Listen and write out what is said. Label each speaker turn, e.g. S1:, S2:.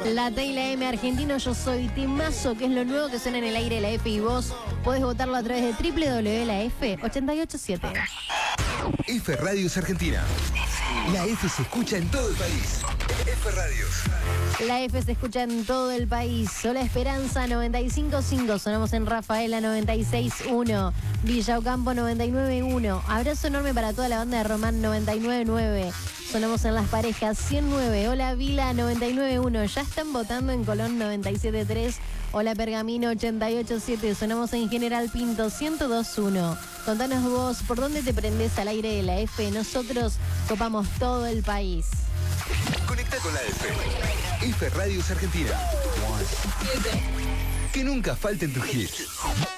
S1: La T y la M argentino, yo soy Timazo, que es lo nuevo que suena en el aire de la F, y vos podés votarlo a través de www.laf887.
S2: F Radios Argentina. La F se escucha en todo el país. F Radios.
S1: La F se escucha en todo el país. Sola Esperanza 95.5. Sonamos en Rafaela 96.1. Villa Ocampo 99.1. Abrazo enorme para toda la banda de Román 99.9. Sonamos en Las Parejas 109. Hola Vila 99.1. Ya están votando en Colón 97.3. Hola Pergamino 88.7. Sonamos en General Pinto 102.1. Contanos vos, ¿por dónde te prendés al aire de la F? Nosotros copamos todo el país.
S2: Conecta con la F. F Radios Argentina. Que nunca falten tus hits.